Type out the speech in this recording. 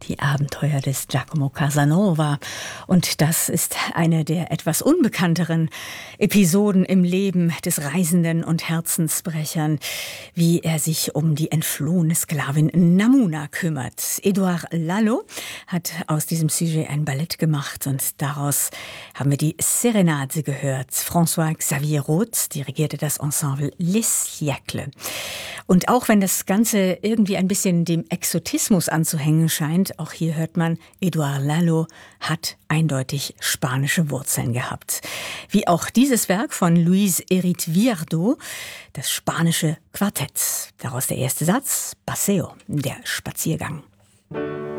Die Abenteuer des Giacomo Casanova. Und das ist eine der etwas unbekannteren Episoden im Leben des Reisenden und Herzensbrechern, wie er sich um die entflohene Sklavin Namuna kümmert. Édouard Lalo hat aus diesem Sujet ein Ballett gemacht und daraus haben wir die Serenade gehört. François-Xavier Roth dirigierte das Ensemble Les Siècles. Und auch wenn das Ganze irgendwie ein bisschen dem Exotismus anzuhängen scheint, auch hier hört man, Édouard Lalo hat eindeutig spanische Wurzeln gehabt. Wie auch dieses Werk von Luis Erit Viardot, das spanische Quartett. Daraus der erste Satz, Paseo, der Spaziergang.